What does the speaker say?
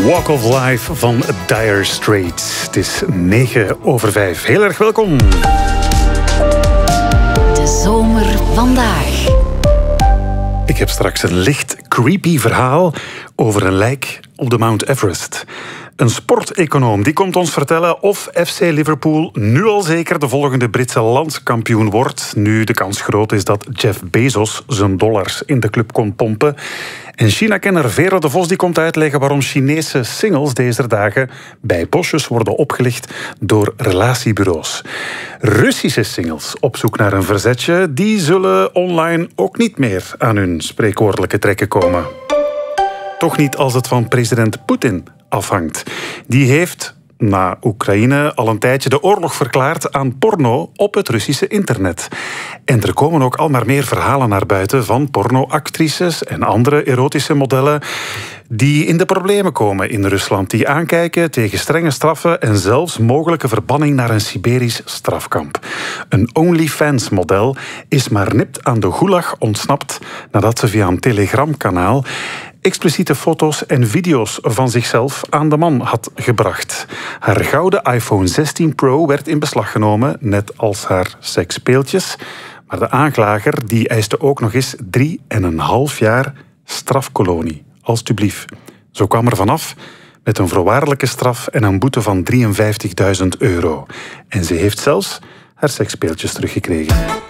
Walk of Life van Dire Straits. Het is 5:09. Heel erg welkom. De zomer vandaag. Ik heb straks een licht creepy verhaal over een lijk op de Mount Everest. Een sporteconoom die komt ons vertellen of FC Liverpool nu al zeker de volgende Britse landskampioen wordt. Nu de kans groot is dat Jeff Bezos zijn dollars in de club kon pompen. En China-kenner Vero de Vos die komt uitleggen waarom Chinese singles deze dagen bij bosjes worden opgelicht door relatiebureaus. Russische singles op zoek naar een verzetje, die zullen online ook niet meer aan hun spreekwoordelijke trekken komen. Toch niet als het van president Poetin afhangt. Die heeft na Oekraïne al een tijdje de oorlog verklaard aan porno op het Russische internet. En er komen ook al maar meer verhalen naar buiten van pornoactrices en andere erotische modellen die in de problemen komen in Rusland, die aankijken tegen strenge straffen en zelfs mogelijke verbanning naar een Siberisch strafkamp. Een OnlyFans-model is maar nipt aan de gulag ontsnapt nadat ze via een telegramkanaal expliciete foto's en video's van zichzelf aan de man had gebracht. Haar gouden iPhone 16 Pro werd in beslag genomen, net als haar seksspeeltjes. Maar de aanklager die eiste ook nog eens 3,5 jaar strafkolonie. Alsjeblieft. Zo kwam er vanaf met een voorwaardelijke straf en een boete van €53.000. En ze heeft zelfs haar seksspeeltjes teruggekregen.